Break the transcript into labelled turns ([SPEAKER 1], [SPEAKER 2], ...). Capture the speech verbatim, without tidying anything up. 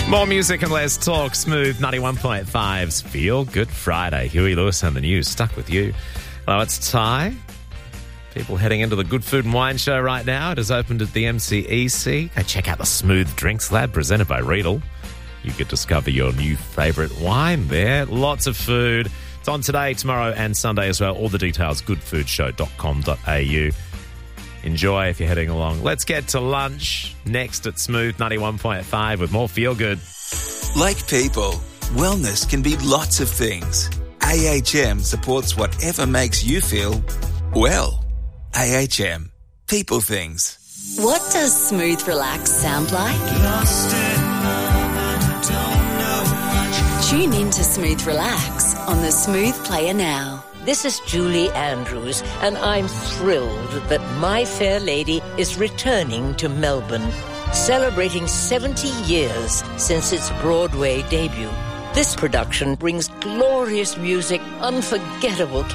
[SPEAKER 1] More music and less talk. Smooth ninety-one point five's Feel Good Friday. Huey Lewis and the News stuck with you. Well, it's Ty. People heading into the Good Food and Wine Show right now. It has opened at the M C E C. Go check out the Smooth Drinks Lab presented by Riedel. You could discover your new favourite wine there. Lots of food. It's on today, tomorrow and Sunday as well. All the details, good food show dot com dot a u. Enjoy if you're heading along. Let's get to lunch next at Smooth ninety-one point five with more Feel Good.
[SPEAKER 2] Like people, wellness can be lots of things. A H M supports whatever makes you feel well. A H M. People things.
[SPEAKER 3] What does Smooth Relax sound like?
[SPEAKER 4] Lost in love and don't know much.
[SPEAKER 3] Tune in to Smooth Relax on the Smooth Player now.
[SPEAKER 5] This is Julie Andrews, and I'm thrilled that My Fair Lady is returning to Melbourne, celebrating seventy years since its Broadway debut. This production brings glorious music, unforgettable